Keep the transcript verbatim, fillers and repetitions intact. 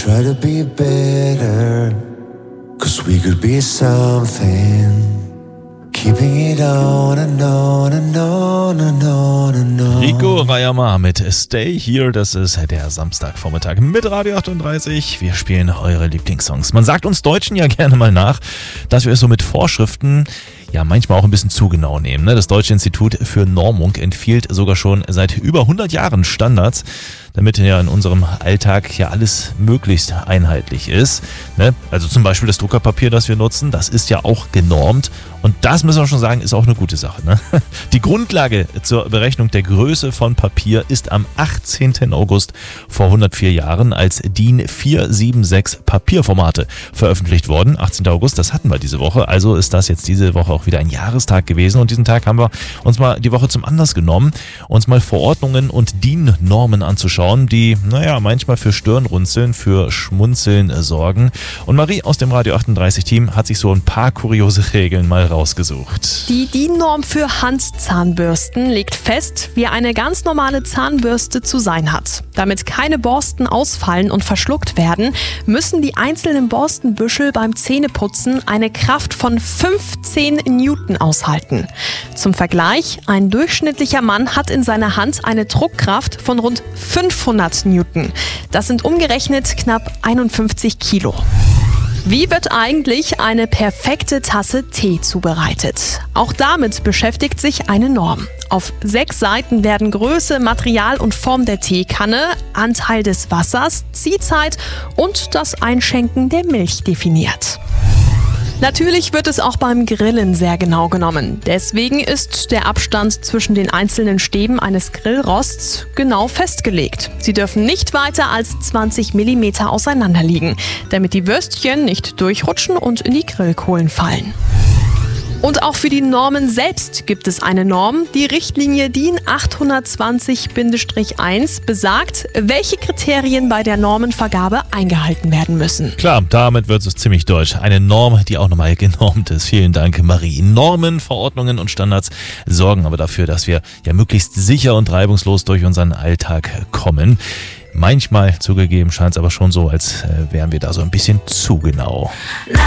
try to be better, 'cause we could be something. Keeping it on and on and on and on and on. Rico Rayama mit Stay Here, das ist der Samstagvormittag mit Radio achtunddreißig. Wir spielen eure Lieblingssongs. Man sagt uns Deutschen ja gerne mal nach, dass wir es so mit Vorschriften ja manchmal auch ein bisschen zu genau nehmen. Das Deutsche Institut für Normung empfiehlt sogar schon seit über hundert Jahren Standards, damit ja in unserem Alltag ja alles möglichst einheitlich ist. Also zum Beispiel das Druckerpapier, das wir nutzen, das ist ja auch genormt. Und das müssen wir schon sagen, ist auch eine gute Sache. Ne? Die Grundlage zur Berechnung der Größe von Papier ist am achtzehnten August vor hundertvier Jahren als D I N vier sieben sechs Papierformate veröffentlicht worden. achtzehnten August, das hatten wir diese Woche. Also ist das jetzt diese Woche auch wieder ein Jahrestag gewesen. Und diesen Tag haben wir uns mal die Woche zum Anlass genommen, uns mal Verordnungen und D I N-Normen anzuschauen, die, naja, manchmal für Stirnrunzeln, für Schmunzeln sorgen. Und Marie aus dem Radio achtunddreißig-Team hat sich so ein paar kuriose Regeln mal rausgesucht. Die D I N-Norm für Handzahnbürsten legt fest, wie eine ganz normale Zahnbürste zu sein hat. Damit keine Borsten ausfallen und verschluckt werden, müssen die einzelnen Borstenbüschel beim Zähneputzen eine Kraft von fünfzehn Newton aushalten. Zum Vergleich, ein durchschnittlicher Mann hat in seiner Hand eine Druckkraft von rund fünfhundert Newton. Das sind umgerechnet knapp einundfünfzig Kilo. Wie wird eigentlich eine perfekte Tasse Tee zubereitet? Auch damit beschäftigt sich eine Norm. Auf sechs Seiten werden Größe, Material und Form der Teekanne, Anteil des Wassers, Ziehzeit und das Einschenken der Milch definiert. Natürlich wird es auch beim Grillen sehr genau genommen. Deswegen ist der Abstand zwischen den einzelnen Stäben eines Grillrosts genau festgelegt. Sie dürfen nicht weiter als zwanzig Millimeter auseinander liegen, damit die Würstchen nicht durchrutschen und in die Grillkohlen fallen. Und auch für die Normen selbst gibt es eine Norm. Die Richtlinie D I N achthundertzwanzig eins besagt, welche Kriterien bei der Normenvergabe eingehalten werden müssen. Klar, damit wird es ziemlich deutsch. Eine Norm, die auch nochmal genormt ist. Vielen Dank, Marie. Normen, Verordnungen und Standards sorgen aber dafür, dass wir ja möglichst sicher und reibungslos durch unseren Alltag kommen. Manchmal, zugegeben, scheint es aber schon so, als wären wir da so ein bisschen zu genau.